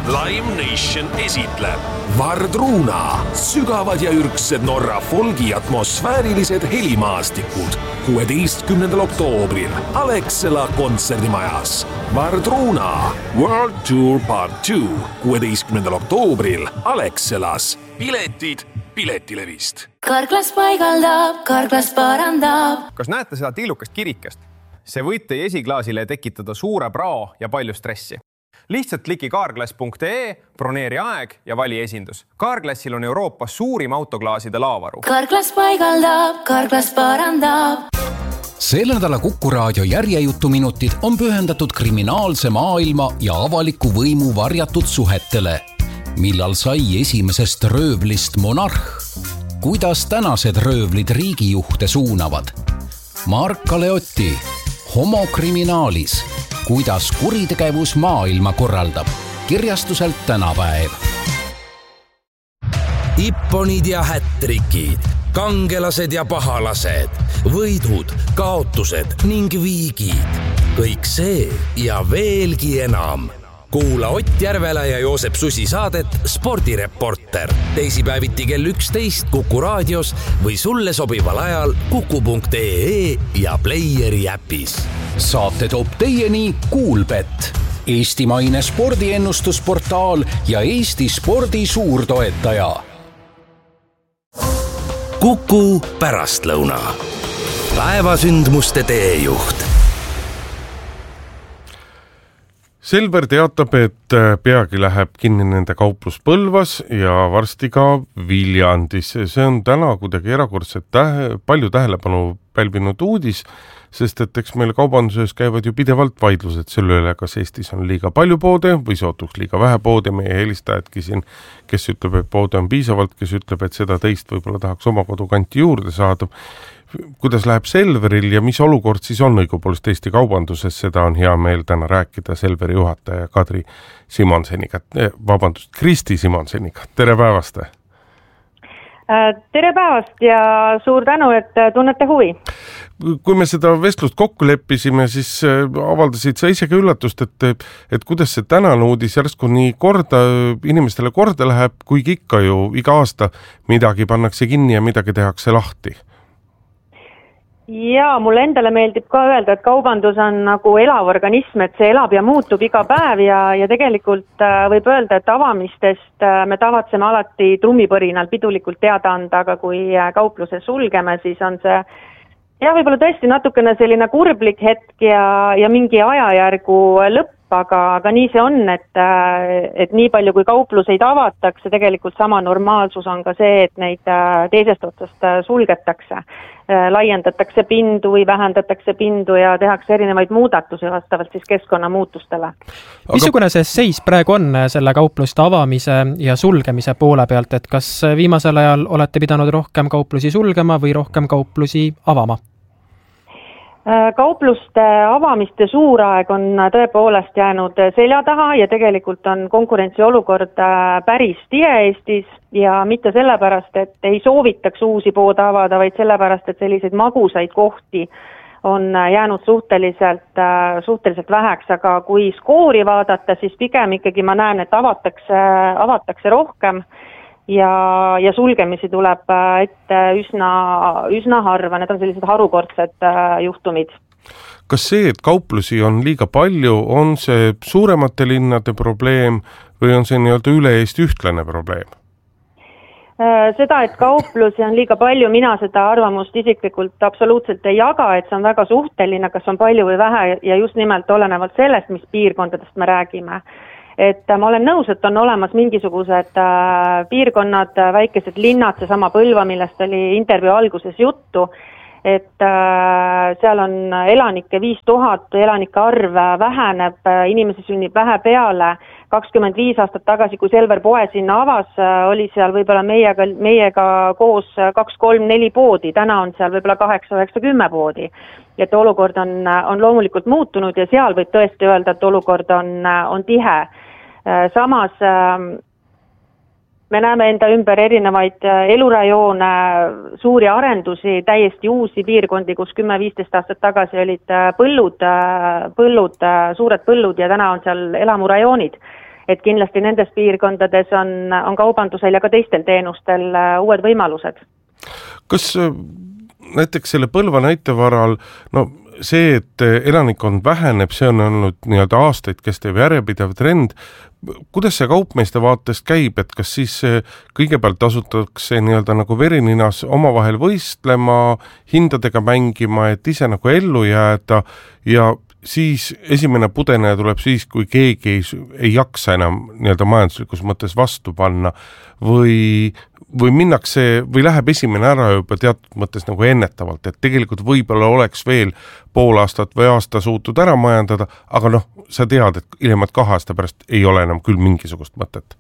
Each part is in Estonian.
Lime Nation esitleb Vardruna, sügavad ja ürgsed Norra folgi atmosfäärilised helimaastikud 16. oktoobril Alexela kontserdimajas. Vardruna World Tour Part 2 16. oktoobril Alexelas. Piletid Piletilevist. Karklas paigaldab, karklas parandab. Kas näete seda tillukast kirikest? See võib teie esiklaasile tekitada suure prao ja palju stressi. Lihtsalt kliki carglass.ee, broneeri aeg ja vali esindus. Carglassil on Euroopas suurim autoklaaside laavaru. Karklas paigaldab, karklas parandab. Selle nädala Kuku Raadio järjejutuminutid on pühendatud kriminaalse maailma ja avaliku võimu varjatud suhetele. Millal sai esimesest röövlist monarh? Kuidas tänased röövlid riigijuhte suunavad? Mark Galeotti, Homokriminaalis. Kuidas kuritegevus maailma korraldab? Kirjastuselt Tänapäev. Ipponid ja hättrikid, kangelased ja pahalased, võidud, kaotused ning viigid. Kõik see ja veelgi enam. Kuula Ott Järvela ja Joosep Susi saadet Spordireporter. Teisipäeviti kell 11 Kuku raadios või sulle sobival ajal kuku.ee ja Playeri äpis. Saate toob teieni Kuulbet, eestimaine spordiennustusportaal ja Eesti spordi suurtoetaja. Kuku pärastlõuna. Päevasündmuste teejuht. Selver teatab, et peagi läheb kinni nende kauplus Põlvas ja varsti ka Viljandis. See on täna kuidagi erakordselt palju tähelepanu pälvinud uudis, sest et eks meil kaubanduses käivad ju pidevalt vaidlused selle üle, kas Eestis on liiga palju poode või sootuks liiga vähe poode. Meie helistajadki siin, kes ütleb, et poode on piisavalt, kes ütleb, et seda teist võib-olla tahaks oma kodukanti juurde saada. Kuidas läheb Selveril ja mis olukord siis on õigupoolest Eesti kaubanduses, seda on hea meel täna rääkida Selveri juhataja Kristi Simonseniga. Tere päevast! Tere päevast ja suur tänu, et tunnete huvi. Kui me seda vestlust kokku leppisime, siis avaldasid sa isegi üllatust, et kuidas see tänane uudis järsku nii inimestele korda läheb, kuigi ikka ju iga aasta midagi pannakse kinni ja midagi tehakse lahti. Ja mulle endale meeldib ka öelda, et kaubandus on nagu elav organism, et see elab ja muutub iga päev ja tegelikult võib öelda, et avamistest me tavatseme alati trummipõrinal pidulikult teada anda, aga kui kaupluse sulgeme, siis on see võib-olla tõesti natukene selline kurblik hetk ja mingi ajajärgu lõpp, aga nii see on, et nii palju kui kaupluseid avatakse, tegelikult sama normaalsus on ka see, et neid teisest otsast sulgetakse. Laiendatakse pindu või vähendatakse pindu ja tehakse erinevaid muudatusi vastavalt siis keskkonnamuutustele. Missugune see seis praegu on selle kaupluste avamise ja sulgemise poole pealt, et kas viimasel ajal olete pidanud rohkem kauplusi sulgema või rohkem kauplusi avama? Kaupluste avamiste suuraeg on tõepoolest jäänud selja taha ja tegelikult on konkurentsiolukord päris tihe Eestis ja mitte sellepärast, et ei soovitaks uusi poode avada, vaid sellepärast, et selliseid magusaid kohti on jäänud suhteliselt väheks, aga kui skoori vaadata, siis pigem ikkagi ma näen, et avatakse rohkem ja sulgemisi tuleb ette üsna harva, need on sellised harukordsed juhtumid. Kas see, et kauplusi on liiga palju, on see suuremate linnade probleem või on see nii-öelda üle Eesti ühtlane probleem? Seda, et kauplusi on liiga palju, mina seda arvamust isiklikult absoluutselt ei jaga, et see on väga suhteline, kas on palju või vähe ja just nimelt olenevalt sellest, mis piirkondadest me räägime. Et ma olen nõus, et on olemas mingisugused piirkonnad, väikesed linnad, seesama Põlva, millest oli intervjuu alguses juttu, et seal on elanikke 5000, elanike arv väheneb, inimesi sünnib vähe peale. 25 aastat tagasi, kui Selver poe sinna avas, oli seal võib-olla meiega koos 2, 3, 4 poodi, täna on seal võib-olla 8, 9, 10 poodi. Et olukord on loomulikult muutunud ja seal võib tõesti öelda, et olukord on tihe. Samas me näeme enda ümber erinevaid elurajoone, suuri arendusi, täiesti uusi piirkondi, kus 10-15 aastat tagasi olid põllud, suured põllud ja täna on seal elamurajoonid. et kindlasti nendes piirkondades on kaubandusel ja ka teistel teenustel uued võimalused. Kas näiteks selle Põlva näite varal, see, et elanikkond väheneb, see on olnud nii-öelda aastaid kestev järjepidev trend. Kuidas see kaupmeeste vaatest käib, et kas siis kõigepealt asutatakse nii-öelda nagu verininas omavahel võistlema, hindadega mängima, et ise nagu ellu jääda ja siis esimene pudeneja tuleb siis, kui keegi ei jaksa enam nii-öelda majanduslikus mõttes vastu panna või minnakse või läheb esimene ära juba teatud mõttes nagu ennetavalt, et tegelikult võib-olla oleks veel pool aastat või aasta suutnud ära majandada, aga sa tead, et ilmselt 2 aasta pärast ei ole enam küll mingisugust mõtet.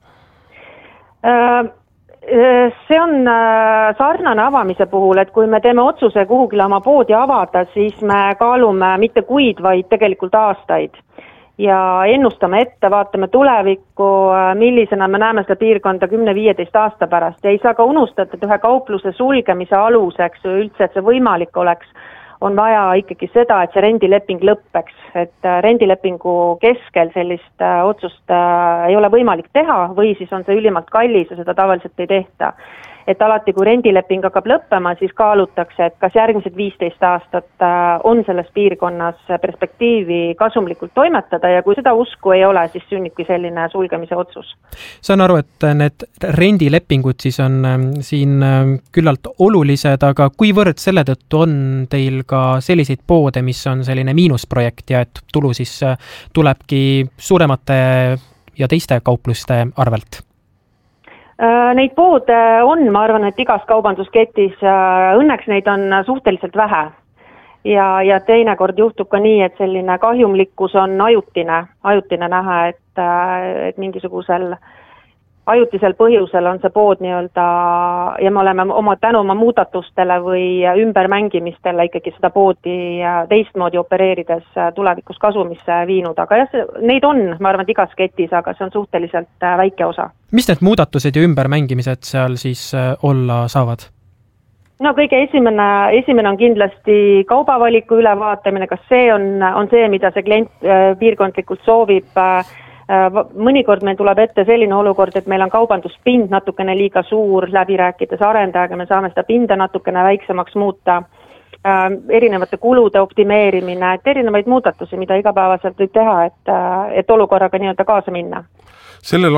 See on sarnane avamise puhul, et kui me teeme otsuse kuhugile oma poodi avada, siis me kaalume mitte kuid, vaid tegelikult aastaid ja ennustame ette, vaatame tulevikku, millisena me näeme seda piirkonda 10-15 aasta pärast ja ei saa ka unustada, et ühe kaupluse sulgemise aluseks või üldse, et see võimalik oleks, on vaja ikkagi seda, et see rendileping lõppeks, et rendilepingu keskel sellist otsust ei ole võimalik teha või siis on see ülimalt kallis ja seda tavaliselt ei tehta. Et alati, kui rendileping hakkab lõppema, siis kaalutakse, et kas järgmised 15 aastat on selles piirkonnas perspektiivi kasumlikult toimetada ja kui seda usku ei ole, siis sünnibki selline sulgemise otsus. Saan aru, et need rendilepingud siis on siin küllalt olulised, aga kuivõrd selle tõttu on teil ka selliseid poode, mis on selline miinusprojekt ja et tulu siis tulebki suuremate ja teiste kaupluste arvelt? Neid poode on, ma arvan, et igas kaubandusketis, õnneks neid on suhteliselt vähe ja teinekord juhtub ka nii, et selline kahjumlikkus on ajutine näha, et mingisugusel ajutisel põhjusel on see pood nii-öelda ja me oleme tänu oma muudatustele või ümbermängimistele ikkagi seda poodi teistmoodi opereerides tulevikus kasumisse viinud, aga jah, neid on, ma arvan, et igas ketis, aga see on suhteliselt väike osa. Mis need muudatused ja ümbermängimised seal siis olla saavad? No kõige esimene on kindlasti kaubavaliku ülevaatamine, kas see on see, mida see klient piirkondlikult soovib. Mõnikord meil tuleb ette selline olukord, et meil on kaubanduspind natukene liiga suur, läbi rääkides arendajaga, me saame seda pinda natukene väiksemaks muuta, erinevate kulude optimeerimine, et erinevaid muudatusi, mida igapäevaselt võib teha, et olukorraga nii-öelda kaasa minna. See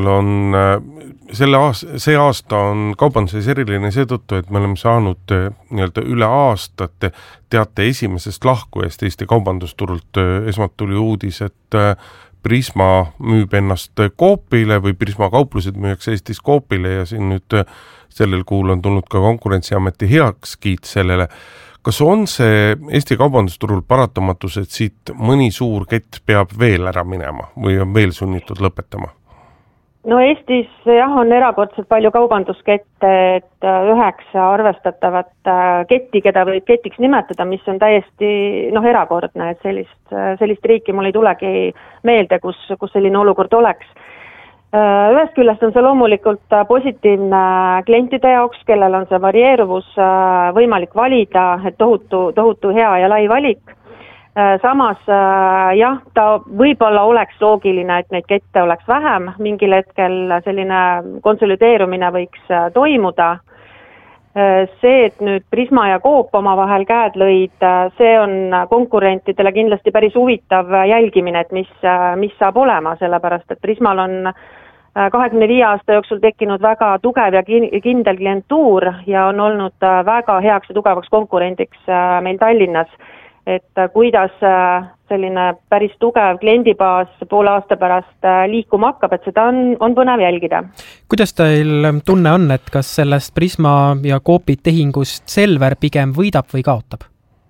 aasta on kaubanduses eriline seetõttu, et me oleme saanud nii-öelda üle aastate teate esimesest lahkujast Eesti kaubandusturult. Esmalt tuli uudis, et Prisma müüb ennast Coopile või Prisma kauplused müüakse Eestis Coopile ja siin nüüd sellel kuul on tulnud ka Konkurentsiameti heakskiit sellele. Kas on see Eesti kaubandusturul paratamatus, et siit mõni suur kett peab veel ära minema või on veel sunnitud lõpetama? No Eestis on erakordselt palju kaubanduskette, et 9 arvestatavat ketti, keda võib ketiks nimetada, mis on täiesti erakordne, et sellist riiki mul ei tulegi meelde, kus selline olukord oleks. Ühest küljest on see loomulikult positiivne klientide jaoks, kellel on see varieeruvus võimalik valida, et tohutu hea ja lai valik. Samas ta võib-olla oleks loogiline, et neid kette oleks vähem, mingil hetkel selline konsolideerumine võiks toimuda. See, et nüüd Prisma ja Coop omavahel käed lõid, see on konkurentidele kindlasti päris huvitav jälgimine, et mis saab olema, sellepärast et Prismal on 25 aasta jooksul tekkinud väga tugev ja kindel klientuur ja on olnud väga heaks ja tugevaks konkurendiks meil Tallinnas. Et kuidas selline päris tugev kliendibaas poole aasta pärast liikuma hakkab, et seda on põnev jälgida. Kuidas teil tunne on, et kas sellest Prisma ja Coopi tehingust Selver pigem võidab või kaotab?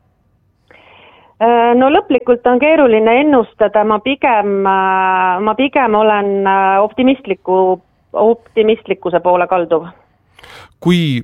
No lõplikult on keeruline ennustada, ma pigem olen optimistlikkuse poole kalduv. Kui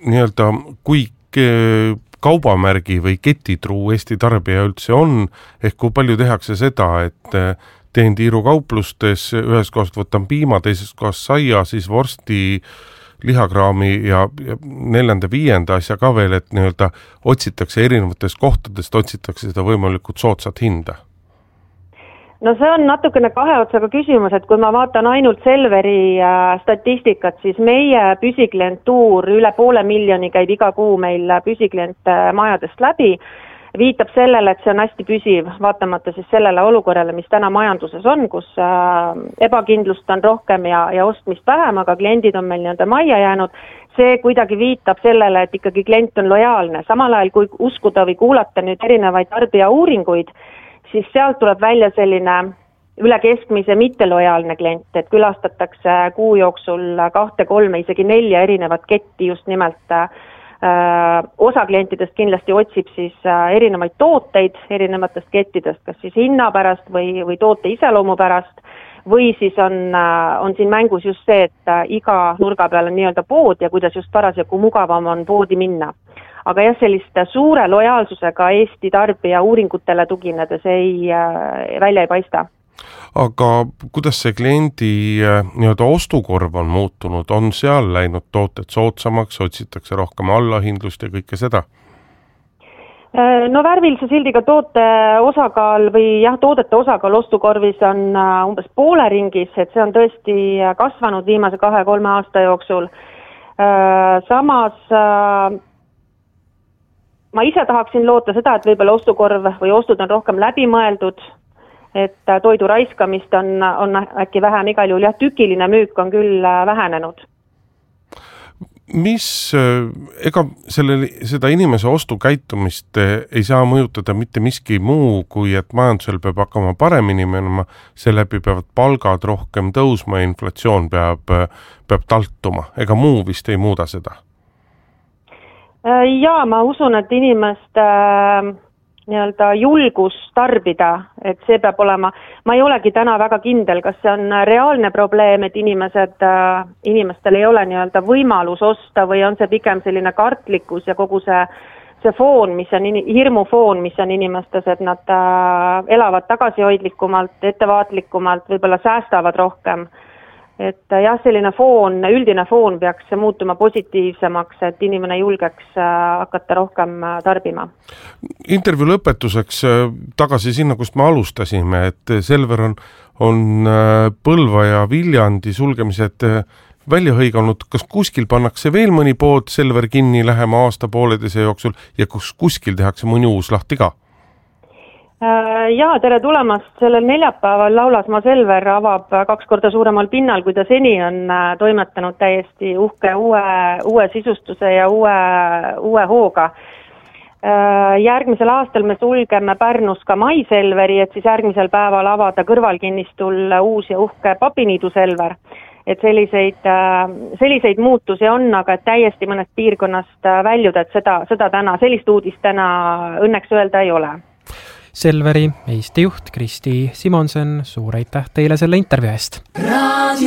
kaubamärgi või ketitruu Eesti tarbija üldse on, ehk kui palju tehakse seda, et teen tiiru kauplustes, ühest kohast võtan piima, teisest kohast saia, siis vorsti, lihakraami ja 4.-5. asja ka veel, et nii-öelda otsitakse erinevatest kohtadest, otsitakse seda võimalikult soodsat hinda? no see on natukene kahe otsaga küsimus, et kui ma vaatan ainult Selveri statistikat, siis meie püsiklientuur üle 500 000 käib iga kuu meil püsiklient majadest läbi, viitab sellele, et see on hästi püsiv, vaatamata siis sellele olukorrale, mis täna majanduses on, kus ebakindlust on rohkem ja ostmist vähem, aga kliendid on meil nii-öelda majja jäänud. See kuidagi viitab sellele, et ikkagi klient on lojaalne. Samal ajal, kui uskuda või kuulata nüüd erinevaid tarbija uuringuid, siis sealt tuleb välja selline üle keskmise mittelojaalne klient, et külastatakse kuu jooksul 2-3, isegi 4 erinevat ketti just nimelt. Osa klientidest kindlasti otsib siis erinevaid tooteid erinevatest kettidest, kas siis hinna pärast või toote iseloomu pärast, või siis on siin mängus just see, et iga nurga peal on nii-öelda pood ja kuidas just parasjagu mugavam on poodi minna. Aga jah, sellist suure lojaalsusega Eesti tarbija uuringutele tuginedes välja ei paista. Aga kuidas see kliendi nii-öelda ostukorv on muutunud? On seal läinud tooted soodsamaks, otsitakse rohkem allahindlust ja kõike seda? No värvilise sildiga toote osakaal või toodete osakaal ostukorvis on umbes poole ringis, et see on tõesti kasvanud viimase 2-3 aasta jooksul. Samas ma ise tahaksin loota seda, et võib-olla ostukorv või ostud on rohkem läbimõeldud, et toidu raiskamist on äkki vähem, igal juhul tükiline müük on küll vähenenud. Ega seda inimese ostukäitumist ei saa mõjutada mitte miski muu, kui et majandusel peab hakkama paremini minema, seeläbi peavad palgad rohkem tõusma ja inflatsioon peab taltuma. Ega muu vist ei muuda seda? Jaa, ma usun, et inimeste nii-öelda julgus tarbida, et see peab olema, ma ei olegi täna väga kindel, kas see on reaalne probleem, et inimestel ei ole nii-öelda võimalus osta või on see pigem selline kartlikkus ja kogu see foon, hirmufoon, mis on inimestes, et nad elavad tagasihoidlikumalt, ettevaatlikumalt, võib-olla säästavad rohkem. Et jah, selline foon, üldine foon peaks muutuma positiivsemaks, et inimene julgeks hakata rohkem tarbima. Intervjuu lõpetuseks tagasi sinna, kust me alustasime, et Selver on Põlva ja Viljandi sulgemised välja hõiganud. Kas kuskil pannakse veel mõni pood Selver kinni lähema aasta-pooleteise jooksul ja kuskil tehakse mõni uus lahti ka? Jaa, tere tulemast. Sellel neljapäeval Laulasmaa Selver avab 2 korda suuremal pinnal, kui ta seni on toimetanud täiesti uhke uue sisustuse ja uue hooga. Järgmisel aastal me sulgeme Pärnus ka Mai Selveri, et siis järgmisel päeval avada kõrvalkinnistul uus ja uhke Papiniidu Selver. Et selliseid muutusi on, aga täiesti mõnest piirkonnast väljuda, et seda täna, sellist uudist täna õnneks öelda ei ole. Selveri Eesti juht Kristi Simonsen, suur aitäh teile selle intervjuu eest!